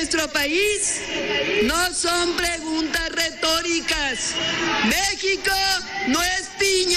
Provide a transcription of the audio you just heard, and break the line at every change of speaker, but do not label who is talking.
nuestro país no son preguntas retóricas. México no es piña.